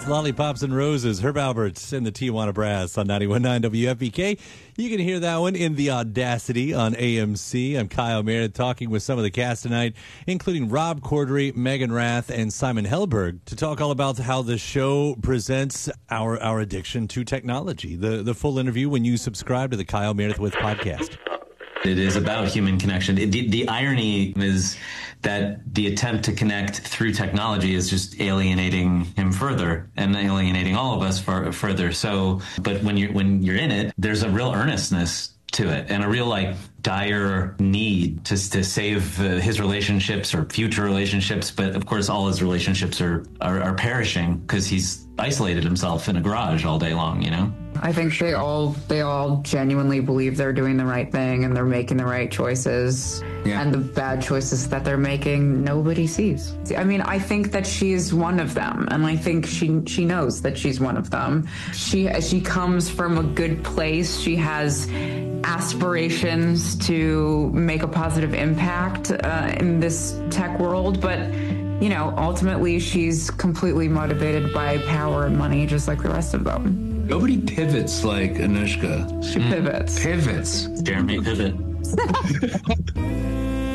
That's Lollipops and Roses, Herb Alberts and the Tijuana Brass on 91.9 WFPK. You can hear that one in The Audacity on AMC. I'm Kyle Meredith talking with some of the cast tonight, including Rob Corddry, Megan Rath, and Simon Helberg, to talk all about how the show presents our addiction to technology. The full interview when you subscribe to the Kyle Meredith With podcast. It is about human connection. The irony is that the attempt to connect through technology is just alienating him further and alienating all of us further. So, but when you're in it, there's a real earnestness to it and a real dire need to save his relationships or future relationships. But of course, all his relationships are perishing because he's isolated himself in a garage all day long, I think they all genuinely believe they're doing the right thing and they're making the right choices. Yeah. And the bad choices that they're making, nobody sees. I mean, I think that she's one of them, and I think she knows that she's one of them. She comes from a good place. She has aspirations to make a positive impact in this tech world, but ultimately she's completely motivated by power and money, just like the rest of them. Nobody pivots like Anushka. She pivots. Jeremy Pivot.